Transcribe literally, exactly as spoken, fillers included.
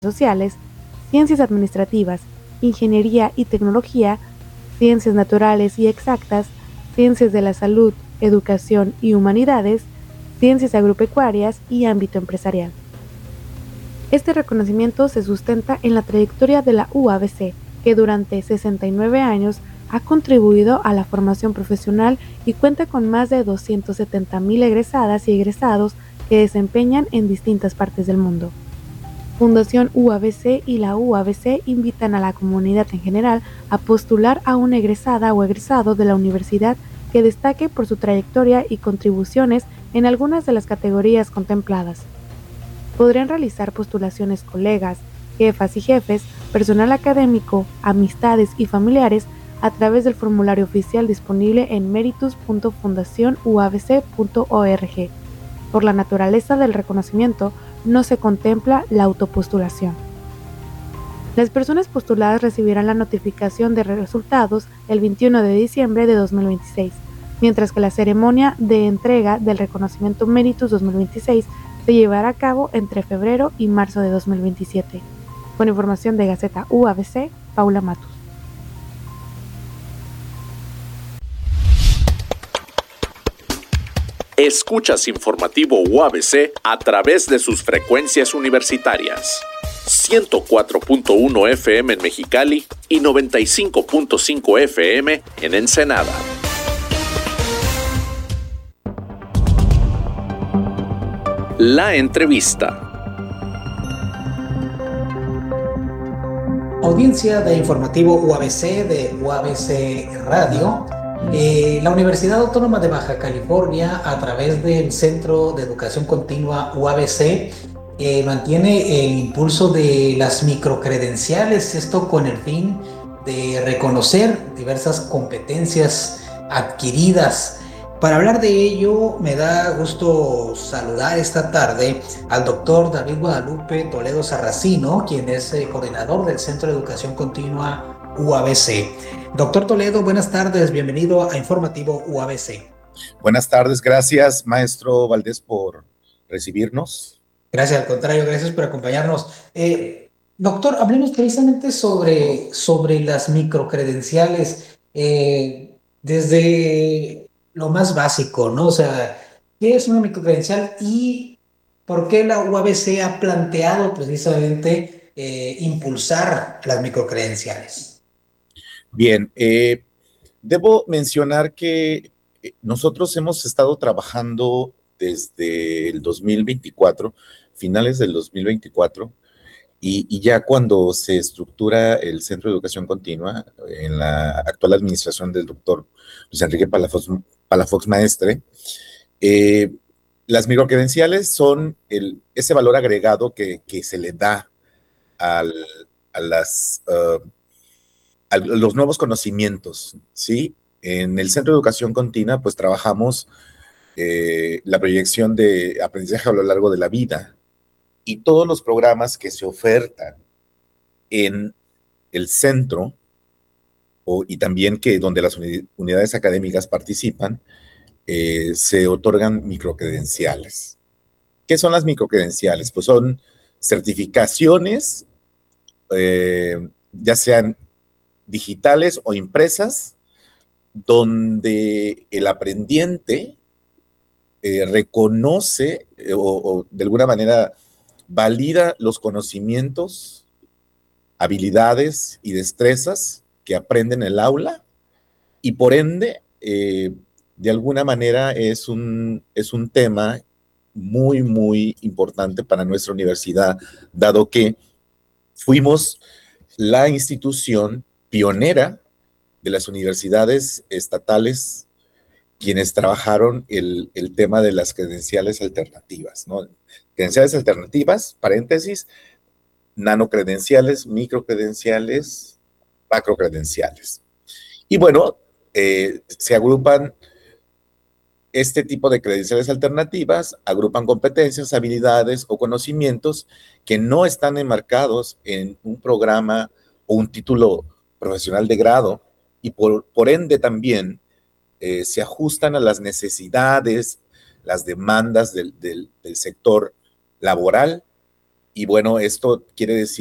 sociales, ciencias administrativas, ingeniería y tecnología, ciencias naturales y exactas, ciencias de la salud, educación y humanidades, ciencias agropecuarias y ámbito empresarial. Este reconocimiento se sustenta en la trayectoria de la U A B C, que durante sesenta y nueve años ha contribuido a la formación profesional y cuenta con más de doscientos setenta mil egresadas y egresados que desempeñan en distintas partes del mundo. Fundación U A B C y la U A B C invitan a la comunidad en general a postular a una egresada o egresado de la universidad que destaque por su trayectoria y contribuciones en algunas de las categorías contempladas. Podrían realizar postulaciones colegas, jefas y jefes, personal académico, amistades y familiares a través del formulario oficial disponible en meritus punto fundación u a b c punto org. Por la naturaleza del reconocimiento, no se contempla la autopostulación. Las personas postuladas recibirán la notificación de resultados el veintiuno de diciembre de dos mil veintiséis, mientras que la ceremonia de entrega del reconocimiento Meritus dos mil veintiséis se llevará a cabo entre febrero y marzo de dos mil veintisiete. Con información de Gaceta U A B C, Paula Matus. Escuchas Informativo U A B C a través de sus frecuencias universitarias. ciento cuatro punto uno F M en Mexicali y noventa y cinco punto cinco F M en Ensenada. La entrevista. Audiencia de Informativo U A B C de U A B C Radio. Eh, la Universidad Autónoma de Baja California, a través del Centro de Educación Continua U A B C, eh, mantiene el impulso de las microcredenciales, esto con el fin de reconocer diversas competencias adquiridas. Para hablar de ello, me da gusto saludar esta tarde al doctor David Guadalupe Toledo Sarracino, quien es eh, coordinador del Centro de Educación Continua U A B C. Doctor Toledo, buenas tardes, bienvenido a Informativo U A B C. Buenas tardes, gracias, maestro Valdés, por recibirnos. Gracias, al contrario, gracias por acompañarnos. Eh, doctor, hablemos precisamente sobre, sobre las microcredenciales, eh, desde lo más básico, ¿no? O sea, ¿qué es una microcredencial y por qué la U A B C ha planteado precisamente eh, impulsar las microcredenciales? Bien, eh, debo mencionar que nosotros hemos estado trabajando desde el dos mil veinticuatro, finales del dos mil veinticuatro, y, y ya cuando se estructura el Centro de Educación Continua, en la actual administración del doctor Luis Enrique Palafox, Palafox Maestre, eh, las microcredenciales son el, ese valor agregado que, que se le da al, a las... Uh, a los nuevos conocimientos, ¿sí? En el Centro de Educación Continua, pues trabajamos eh, la proyección de aprendizaje a lo largo de la vida y todos los programas que se ofertan en el centro o, y también que donde las unidades académicas participan, eh, se otorgan microcredenciales. ¿Qué son las microcredenciales? Pues son certificaciones, eh, ya sean digitales o impresas, donde el aprendiente eh, reconoce eh, o, o de alguna manera valida los conocimientos, habilidades y destrezas que aprende en el aula y por ende, eh, de alguna manera es un, es un tema muy, muy importante para nuestra universidad, dado que fuimos la institución pionera de las universidades estatales quienes trabajaron el, el tema de las credenciales alternativas, ¿no? Credenciales alternativas, paréntesis, nanocredenciales, microcredenciales, macrocredenciales. Y bueno, eh, se agrupan este tipo de credenciales alternativas, agrupan competencias, habilidades o conocimientos que no están enmarcados en un programa o un título profesional de grado y por, por ende también eh, se ajustan a las necesidades, las demandas del, del, del sector laboral y bueno, esto quiere decir